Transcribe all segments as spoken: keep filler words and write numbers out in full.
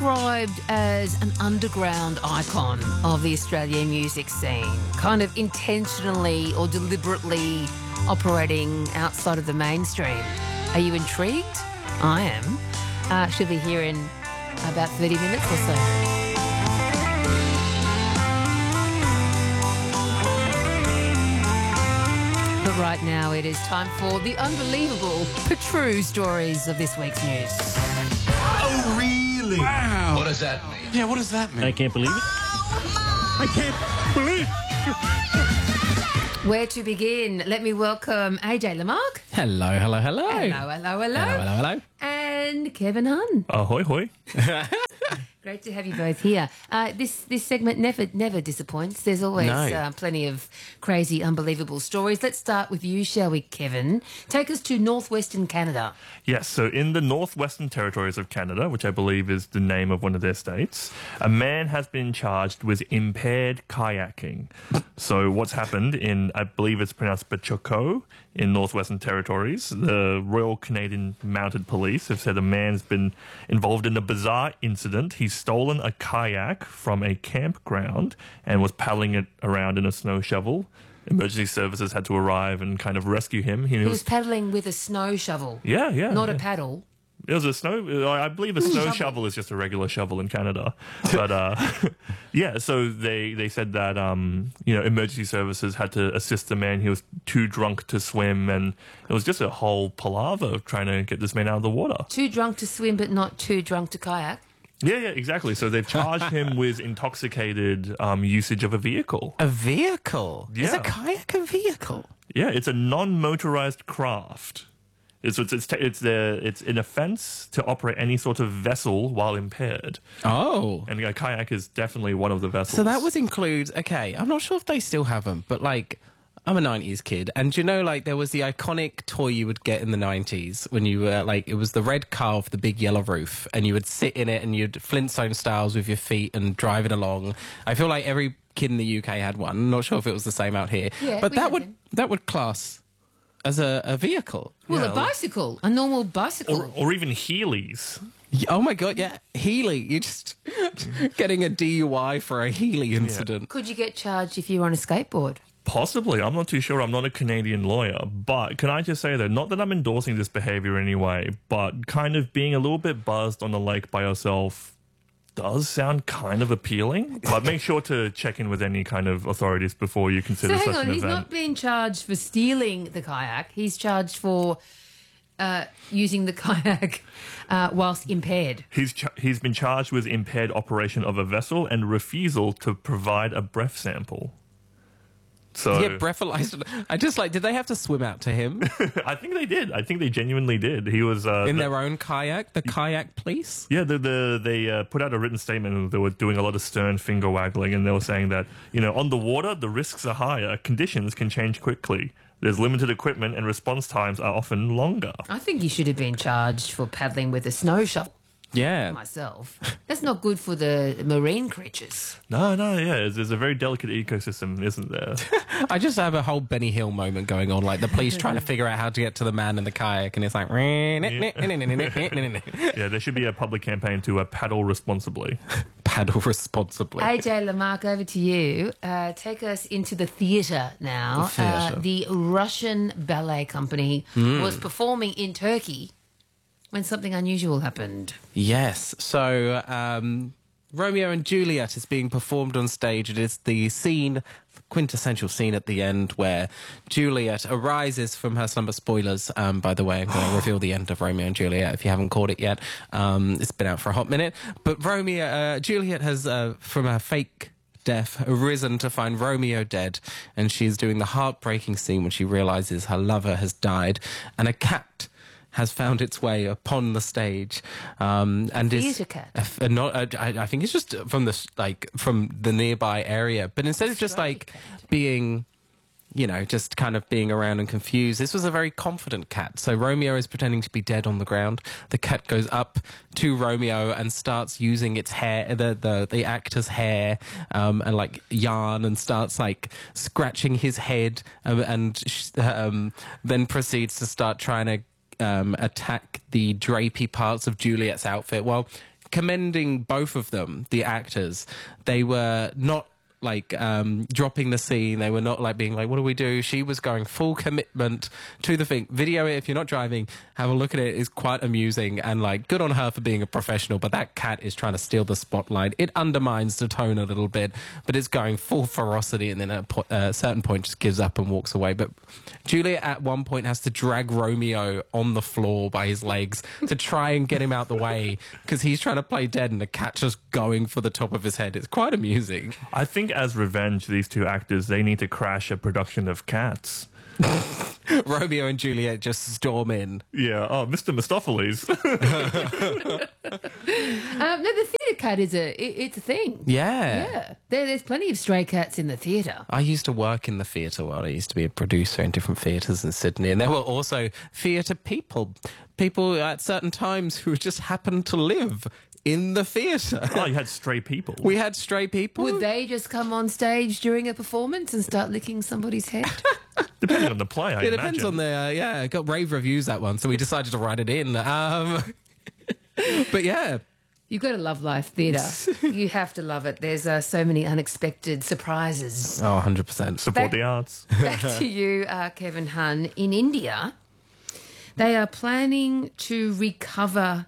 described as an underground icon of the Australian music scene, kind of intentionally or deliberately operating outside of the mainstream. Are you intrigued? I am. Uh, she'll be here in about thirty minutes or so. But right now it is time for the unbelievable, but true stories of this week's news. Oh, really? Wow. What does that mean? Yeah, what does that mean? I can't believe it. I can't believe it. Where to begin? Let me welcome A J Lamarck. Hello, hello, hello. Hello, hello, hello. Hello, hello, hello. And Kevin Hunn. Ahoy, hoy. Great to have you both here. Uh, this this segment never never disappoints. There's always No. uh, plenty of crazy, unbelievable stories. Let's start with you, shall we, Kevin? Take us to northwestern Canada. Yes, so in the Northwestern Territories of Canada, which I believe is the name of one of their states, a man has been charged with impaired kayaking. So what's happened in, I believe it's pronounced Bachoko, in Northwestern Territories, the Royal Canadian Mounted Police have said a man's been involved in a bizarre incident. He's stolen a kayak from a campground and was paddling it around in a snow shovel. Emergency services had to arrive and kind of rescue him. He He was was, paddling with a snow shovel, yeah, yeah. not yeah. a paddle. It was a snow. I believe a snow Shovel. shovel is just a regular shovel in Canada, but uh, yeah. So they they said that um, you know emergency services had to assist the man. He was too drunk to swim, and it was just a whole palaver trying to get this man out of the water. Too drunk to swim, but not too drunk to kayak. Yeah, yeah, exactly. So they've charged him with intoxicated um, usage of a vehicle. A vehicle? Is a Yeah. kayak a vehicle? Yeah, it's a non-motorized craft. It's it's it's it's, the, it's an offence to operate any sort of vessel while impaired. Oh. And a kayak is definitely one of the vessels. So that would include, okay, I'm not sure if they still have them, but like, I'm a nineties kid. And do you know, like, there was the iconic toy you would get in the nineties when you were, like, it was the red car with the big yellow roof, and you would sit in it and you'd Flintstone styles with your feet and drive it along. I feel like every kid in the U K had one. I'm not sure if it was the same out here. Yeah, but we that had would them. that would class as a, a vehicle. Well, Yeah. a bicycle, a normal bicycle. or, or even Heelys. Y- Oh my god, yeah, Healy. You're just getting a D U I for a Healy incident. Could you get charged if you were on a skateboard? Possibly. I'm not too sure. I'm not a Canadian lawyer. But can I just say that, not that I'm endorsing this behavior in any way, but kind of being a little bit buzzed on the lake by yourself does sound kind of appealing. But make sure to check in with any kind of authorities before you consider So hang such on, an he's event. not being charged for stealing the kayak. He's charged for uh, using the kayak uh, whilst impaired. He's ch- he's been charged with impaired operation of a vessel and refusal to provide a breath sample. So Yeah, breathalyzed. I just like, did they have to swim out to him I think they did. I think they genuinely did. He was uh, in the- their own kayak? The kayak police? Yeah, the, the, they uh, put out a written statement and they were doing a lot of stern finger waggling, and they were saying that, you know, on the water, the risks are higher. Conditions can change quickly. There's limited equipment and response times are often longer. I think you should have been charged for paddling with a snow shovel Yeah. myself. That's not good for the marine creatures. No, no, yeah, there's, there's a very delicate ecosystem, isn't there? I just have a whole Benny Hill moment going on, like the police trying to figure out how to get to the man in the kayak, and it's like, Yeah, there should be a public campaign to uh, paddle responsibly. paddle responsibly. A J Lamarck, over to you. Uh, take us into the theatre now. The theatre. Uh, the Russian Ballet Company was performing in Turkey when something unusual happened. Yes. So, um, Romeo and Juliet is being performed on stage. It is the scene, the quintessential scene at the end where Juliet arises from her slumber. Spoilers, um, by the way. I'm going to reveal the end of Romeo and Juliet if you haven't caught it yet. Um, it's been out for a hot minute. But Romeo, uh, Juliet has, uh, from her fake death, arisen to find Romeo dead, and she's doing the heartbreaking scene when she realizes her lover has died, and a cat has found its way upon the stage, um, and is theatre cat? a f- a not. A, I, I think it's just from the s- like from the nearby area. But instead of just Stray like cat. being, you know, just kind of being around and confused, this was a very confident cat. So Romeo is pretending to be dead on the ground. The cat goes up to Romeo and starts using its hair, the the, the actor's hair, um, and like yarn, and starts like scratching his head, um, and sh- um, then proceeds to start trying to Um, attack the drapey parts of Juliet's outfit while commending both of them, the actors. They were not like um, dropping the scene. They were not like being like, what do we do? She was going full commitment to the thing. Video it if you're not driving. Have a look at it. It's quite amusing and like good on her for being a professional. But that cat is trying to steal the spotlight. It undermines the tone a little bit, but it's going full ferocity, and then at a po- uh, certain point just gives up and walks away. But Julia at one point has to drag Romeo on the floor by his legs to try and get him out the way because he's trying to play dead and the cat's just going for the top of his head. It's quite amusing. I think as revenge, these two actors, they need to crash a production of Cats. Romeo and Juliet just storm in. Yeah. Oh, Mister Mistopheles. Um, no, the theatre cat is a it, it's a thing. Yeah. Yeah, there, there's plenty of stray cats in the theatre. I used to work in the theatre world. I used to be a producer in different theatres in Sydney, and there were also theatre people, people at certain times who just happened to live in the theatre. Oh, you had stray people. We had stray people. Would they just come on stage during a performance and start licking somebody's head? Depending on the play, I It depends imagine. on the, uh, yeah, got rave reviews that one, so we decided to write it in. Um, but yeah. You've got to love live theatre. You have to love it. There's uh, so many unexpected surprises. Oh, one hundred percent. Support Back- the arts. Back to you, uh, Kevin Hun. In India, they are planning to recover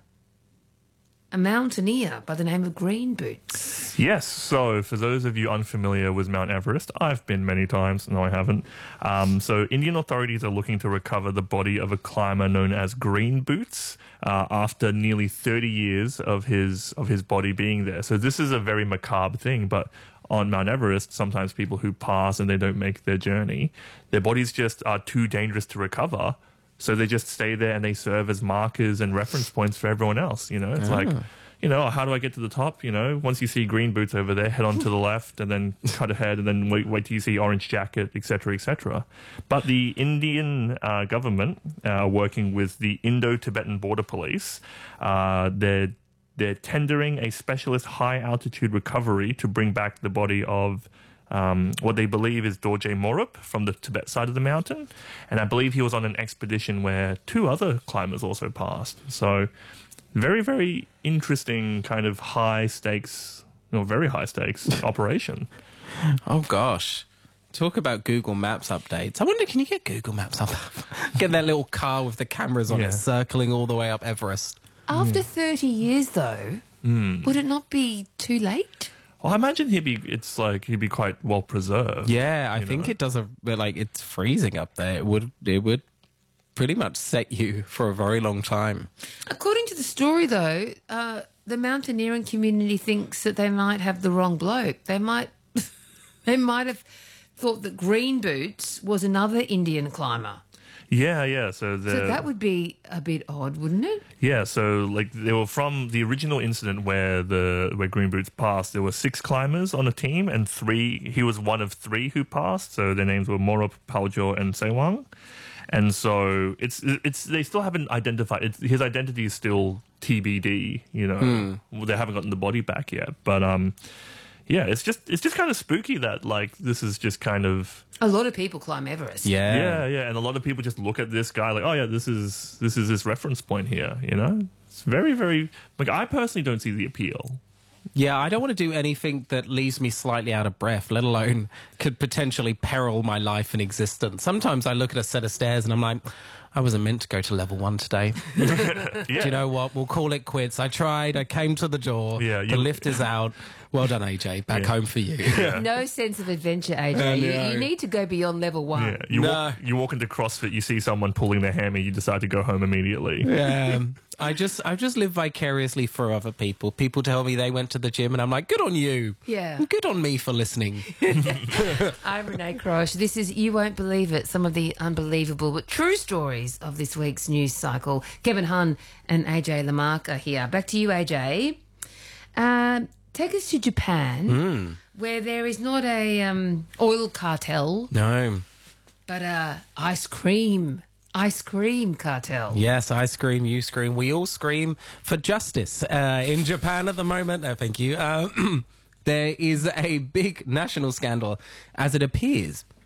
a mountaineer by the name of Green Boots. Yes, so for those of you unfamiliar with Mount Everest, I've been many times. No, I haven't. Um, so Indian authorities are looking to recover the body of a climber known as Green Boots uh, after nearly thirty years of his of his body being there. So this is a very macabre thing, but on Mount Everest, sometimes people who pass and they don't make their journey, their bodies just are too dangerous to recover. So they just stay there and they serve as markers and reference points for everyone else. You know, it's like, you know, how do I get to the top? You know, once you see Green Boots over there, head on to the left and then cut ahead and then wait, wait till you see Orange Jacket, et cetera, et cetera. But the Indian uh, government uh, are working with the Indo-Tibetan Border Police. Uh, they're they're tendering a specialist high-altitude recovery to bring back the body of Um, what they believe is Dorje Morup from the Tibet side of the mountain. And I believe he was on an expedition where two other climbers also passed. So very, very interesting kind of high stakes, no, very high stakes operation. Oh, gosh. Talk about Google Maps updates. I wonder, can you get Google Maps up? Get that little car with the cameras on Yeah. it circling all the way up Everest. After thirty years, though, would it not be too late? Well, I imagine he'd be, it's like, he'd be quite well preserved. Yeah, I you think know? it does a, but like, it's freezing up there. It would, it would pretty much set you for a very long time. According to the story, though, uh, the mountaineering community thinks that they might have the wrong bloke. They might, they might have thought that Green Boots was another Indian climber. Yeah, yeah. So, the, So that would be a bit odd, wouldn't it? Yeah, so like they were from the original incident where the where Green Boots passed. There were six climbers on a team, and three. He was one of three who passed. So their names were Morup, Paljor, and Sewang. And so it's it's they still haven't identified. It's, his identity is still T B D. You know, Hmm. they haven't gotten the body back yet. But um, yeah, it's just it's just kind of spooky that like this is just kind of. A lot of people climb Everest. Yeah. Yeah, yeah, and a lot of people just look at this guy like, oh yeah, this is this is his reference point here. You know, it's very, very like I personally don't see the appeal. Yeah, I don't want to do anything that leaves me slightly out of breath, let alone could potentially peril my life and existence. Sometimes I look at a set of stairs and I'm like, I wasn't meant to go to level one today. Yeah. Do you know what? We'll call it quits. I tried. I came to the door. Yeah, the you- lift is out. Well done, A J. Back Yeah. home for you. No sense of adventure, A J. I You, know. you need to go beyond level one. Yeah, you No. walk you walk into CrossFit, you see someone pulling their hammer, you decide to go home immediately. Um, I just, I just live vicariously for other people. People tell me they went to the gym, and I'm like, good on you. Yeah. Good on me for listening. I'm Renee Crosh. This is You Won't Believe It, some of the unbelievable but true stories of this week's news cycle. Kevin Hun and A J Lamarck are here. Back to you, A J. Um, take us to Japan, where there is not a um, oil cartel, No. but a ice cream, ice cream cartel. Yes, I scream, you scream, we all scream for justice. Uh, in Japan at the moment, no, thank you. Uh, there is a big national scandal, as it appears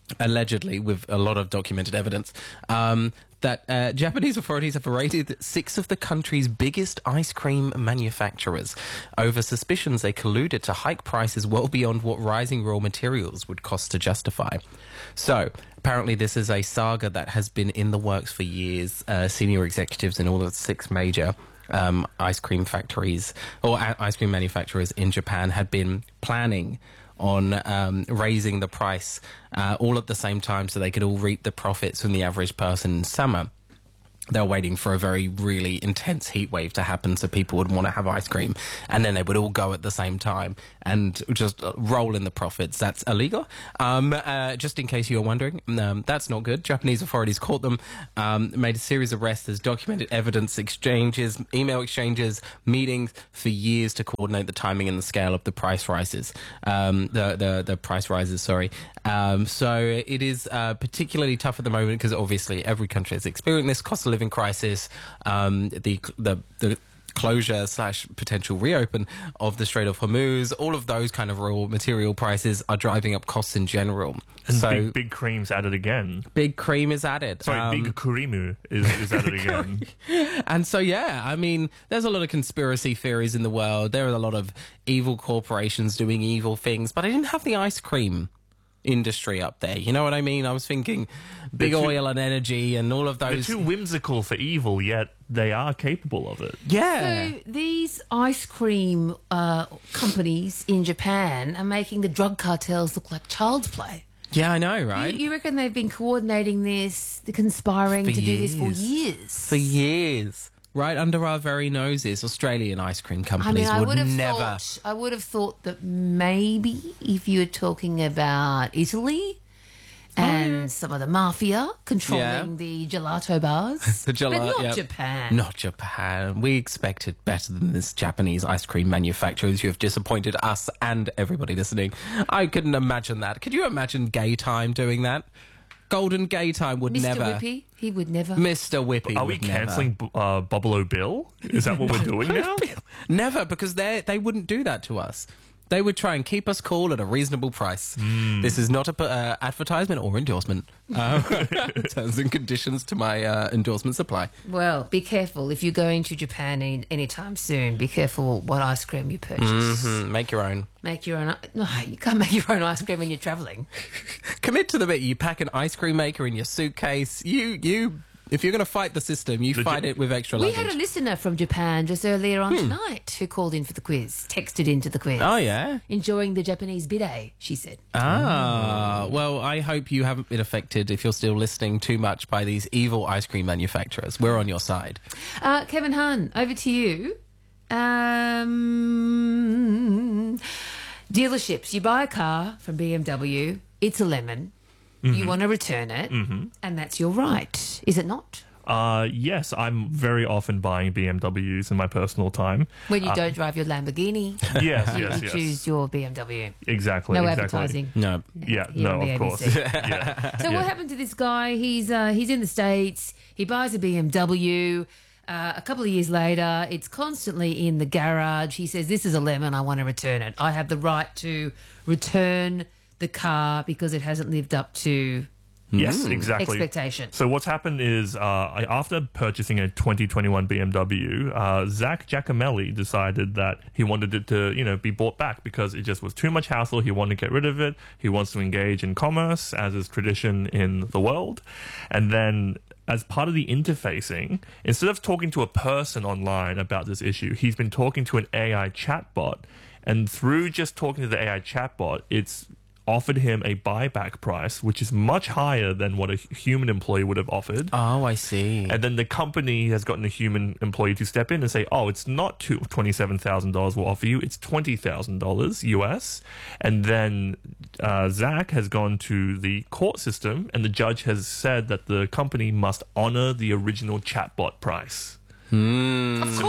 allegedly, with a lot of documented evidence, um, that uh, Japanese authorities have raided six of the country's biggest ice cream manufacturers over suspicions they colluded to hike prices well beyond what rising raw materials would cost to justify. So, apparently this is a saga that has been in the works for years. Uh, senior executives in all of the six major um, ice cream factories or uh, ice cream manufacturers in Japan had been planning on um, raising the price uh, all at the same time so they could all reap the profits from the average person in summer. They were waiting for a very, really intense heat wave to happen so people would want to have ice cream, and then they would all go at the same time and just roll in the profits. That's illegal. Um, uh, just in case you're wondering, um, that's not good. Japanese authorities caught them, um, made a series of arrests. There's documented evidence exchanges, email exchanges, meetings for years to coordinate the timing and the scale of the price rises. Um, the, the, the price rises, sorry. Um, so it is uh, particularly tough at the moment because obviously every country is experiencing this cost of living crisis, um, the the the closure slash potential reopen of the Strait of Hormuz. All of those kind of raw material prices are driving up costs in general. And so big, big cream's added again. big cream is added. Sorry, Um, big kurimu is, is added again. And so, yeah, I mean, there's a lot of conspiracy theories in the world. There are a lot of evil corporations doing evil things, but I didn't have the ice cream industry up there. You know what I mean? I was thinking big They're too- oil and energy and all of They're those. too whimsical for evil, yet they are capable of it. Yeah. So these ice cream uh, companies in Japan are making the drug cartels look like child's play. Yeah, I know, right? You, you reckon they've been coordinating this, the conspiring For to do this for years. years? For years. Right under our very noses, Australian ice cream I companies mean, I would would have never. thought. I would have thought that maybe if you were talking about Italy and some of the mafia controlling Yeah. the gelato bars, The gelato, but not yeah. Japan. Not Japan. We expected better than this Japanese ice cream manufacturers. You have disappointed us and everybody listening. I couldn't imagine that. Could you imagine Gay Time doing that? Golden Gay Time would Mister never. Whippy, he would never. Mister Whippy Are we would never. cancelling uh, Buffalo Bill? Is that what we're doing now? Never, because they they wouldn't do that to us. They would try and keep us cool at a reasonable price. Hmm. This is not a uh, advertisement or endorsement. Uh, terms and conditions to my uh, endorsement supply. Well, be careful if you're going to Japan any, anytime soon. Be careful what ice cream you purchase. Mm, make your own. Make your own. No, you can't make your own ice cream when you're travelling. Commit to the bit. You pack an ice cream maker in your suitcase. You you. If you're going to fight the system, you Legit- fight it with extra We luggage. had a listener from Japan just earlier on tonight who called in for the quiz, texted into the quiz. Oh yeah. Enjoying the Japanese bidet, she said. Ah, well, I hope you haven't been affected if you're still listening too much by these evil ice cream manufacturers. We're on your side. Uh, Kevin Hahn, over to you. Um, dealerships. You buy a car from B M W, it's a lemon. You want to return it, and that's your right, is it not? Uh, yes, I'm very often buying B M Ws in my personal time. When you don't drive your Lamborghini, Yes, you, yes, you yes. choose your B M W. Exactly. No exactly. advertising. No. Yeah, Here no, on the of A B course. C. yeah. So what happened to this guy? He's uh, he's in the States. He buys a B M W. Uh, a couple of years later, it's constantly in the garage. He says, "This is a lemon. I want to return it. I have the right to return the car because it hasn't lived up to Yes, exactly. expectations." So what's happened is, uh, I- after purchasing a twenty twenty-one B M W, uh, Zach Giacomelli decided that he wanted it to, you know, be bought back because it just was too much hassle. He wanted to get rid of it. He wants to engage in commerce, as is tradition in the world. And then, as part of the interfacing, instead of talking to a person online about this issue, he's been talking to an A I chatbot. And through just talking to the A I chatbot, it's offered him a buyback price, which is much higher than what a human employee would have offered. Oh, I see. And then the company has gotten a human employee to step in and say, oh, it's not twenty-seven thousand dollars we'll offer you, it's twenty thousand dollars U S. And then uh, Zach has gone to the court system, and the judge has said that the company must honor the original chatbot price. Of course.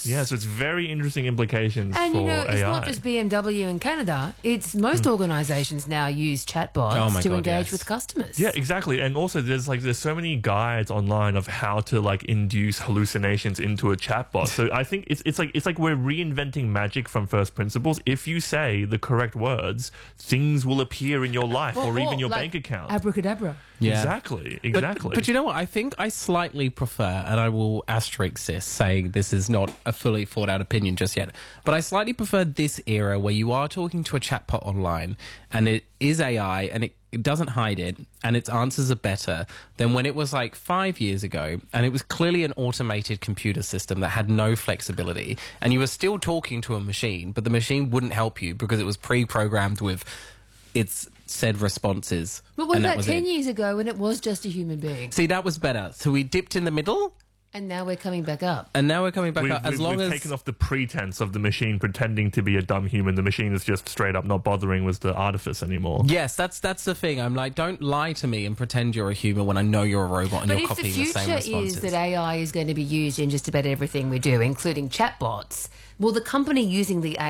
Yeah, so it's very interesting implications And for you know, it's A I. not just B M W in Canada. It's most organisations now use chatbots Oh my to God, engage yes. with customers. Yeah, exactly. And also there's like there's so many guides online of how to like induce hallucinations into a chatbot. So I think it's it's like it's like we're reinventing magic from first principles. If you say the correct words, things will appear in your life or, Or- even or your like bank account. Abracadabra. Yeah. Exactly. But- Exactly. But, you know what? I think I slightly prefer, and I will asterisk this, saying this is not a fully thought out opinion just yet, but I slightly prefer this era where you are talking to a chatbot online and it is A I and it, it doesn't hide it and its answers are better than when it was like five years ago and it was clearly an automated computer system that had no flexibility and you were still talking to a machine, but the machine wouldn't help you because it was pre-programmed with its said responses. But what and that about was ten it. years ago when it was just a human being? See, that was better. So we dipped in the middle, And now we're coming back up. and now we're coming back We've, up. As we've, long we've as taken off the pretense of the machine pretending to be a dumb human. The machine is just straight up not bothering with the artifice anymore. yes, that's that's the thing. I'm like, don't lie to me and pretend you're a human when I know you're a robot and But you're if the copying the, same future responses. is that A I is going to be used in just about everything we do, including chatbots, will the company using the